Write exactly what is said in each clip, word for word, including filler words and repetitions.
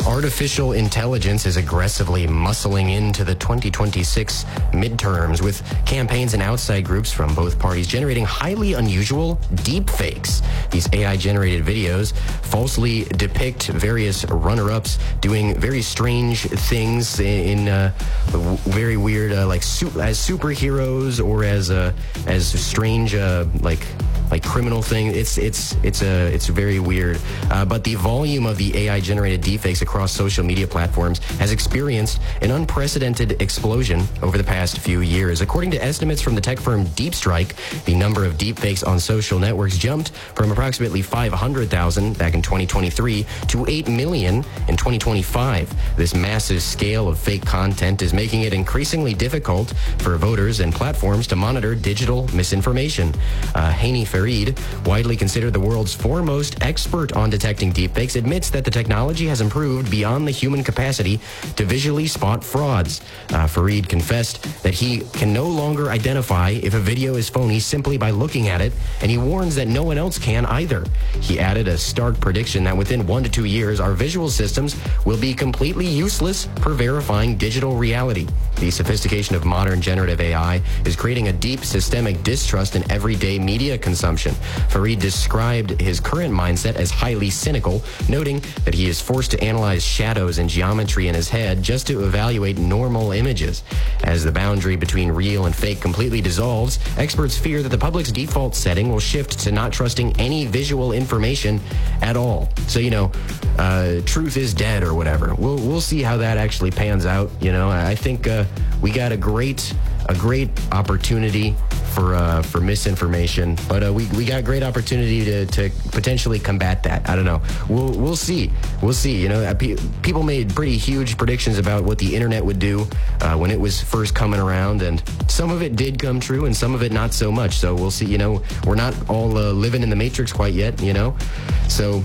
Artificial intelligence is aggressively muscling into the twenty twenty-six midterms, with campaigns and outside groups from both parties generating highly unusual deepfakes. These A I-generated videos falsely depict various runner-ups doing very strange things in uh, very weird, uh, like su- as superheroes or as uh, as strange, uh, like. like criminal thing. It's it's it's a it's very weird. Uh, but the volume of the A I-generated deepfakes across social media platforms has experienced an unprecedented explosion over the past few years. According to estimates from the tech firm DeepStrike, the number of deepfakes on social networks jumped from approximately five hundred thousand back in twenty twenty-three to eight million in twenty twenty-five. This massive scale of fake content is making it increasingly difficult for voters and platforms to monitor digital misinformation. Uh, Haney Farid, widely considered the world's foremost expert on detecting deepfakes, admits that the technology has improved beyond the human capacity to visually spot frauds. Uh, Farid confessed that he can no longer identify if a video is phony simply by looking at it, and he warns that no one else can either. He added a stark prediction that within one to two years, our visual systems will be completely useless for verifying digital reality. The sophistication of modern generative A I is creating a deep systemic distrust in everyday media consumption. Farid described his current mindset as highly cynical, noting that he is forced to analyze shadows and geometry in his head just to evaluate normal images. As the boundary between real and fake completely dissolves, experts fear that the public's default setting will shift to not trusting any visual information at all. So, you know, uh, truth is dead or whatever. We'll we'll see how that actually pans out. You know, I think uh, we got a great a great opportunity for uh, for misinformation, but uh, we we got great opportunity to, to potentially combat that. I don't know. We'll we'll see. We'll see. You know, uh, pe- people made pretty huge predictions about what the internet would do uh, when it was first coming around, and some of it did come true, and some of it not so much. So we'll see. You know, we're not all uh, living in the Matrix quite yet. You know, so.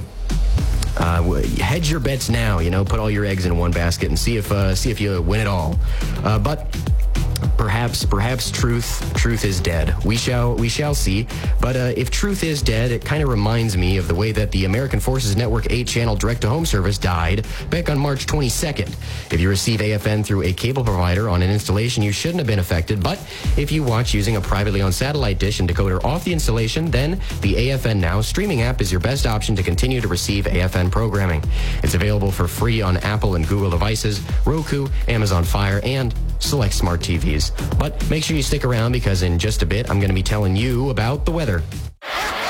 Uh, hedge your bets now, you know, put all your eggs in one basket and see if uh, see if you win it all. Uh, but perhaps perhaps truth truth is dead. We shall we shall see. But uh, if truth is dead, it kind of reminds me of the way that the American Forces Network eight channel direct-to-home service died back on March twenty-second. If you receive A F N through a cable provider on an installation, you shouldn't have been affected. But if you watch using a privately owned satellite dish and decoder off the installation, then the A F N Now streaming app is your best option to continue to receive A F N programming. It's available for free on Apple and Google devices, Roku, Amazon Fire, and select smart T Vs. But make sure you stick around, because in just a bit, I'm going to be telling you about the weather.